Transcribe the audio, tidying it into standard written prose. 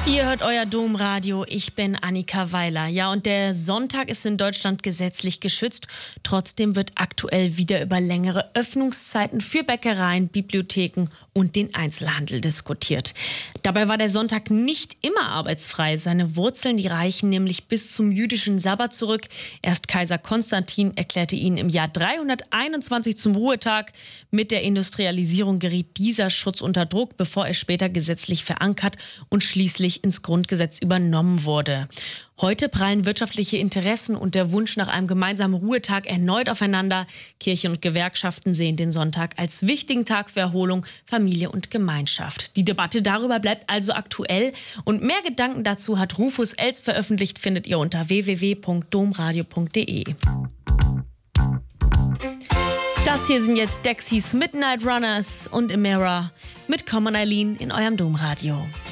Ihr hört euer Domradio, ich bin Annika Weiler. Ja, und der Sonntag ist in Deutschland gesetzlich geschützt. Trotzdem wird aktuell wieder über längere Öffnungszeiten für Bäckereien, Bibliotheken und den Einzelhandel diskutiert. Dabei war der Sonntag nicht immer arbeitsfrei. Seine Wurzeln, die reichen nämlich bis zum jüdischen Sabbat zurück. Erst Kaiser Konstantin erklärte ihn im Jahr 321 zum Ruhetag. Mit der Industrialisierung geriet dieser Schutz unter Druck, bevor er später gesetzlich verankert und schließlich ins Grundgesetz übernommen wurde. Heute prallen wirtschaftliche Interessen und der Wunsch nach einem gemeinsamen Ruhetag erneut aufeinander. Kirche und Gewerkschaften sehen den Sonntag als wichtigen Tag für Erholung, Familie und Gemeinschaft. Die Debatte darüber bleibt also aktuell und mehr Gedanken dazu hat Rufus Els veröffentlicht, findet ihr unter www.domradio.de. Das hier sind jetzt Dexys Midnight Runners und Emera mit Common Eileen in eurem Domradio.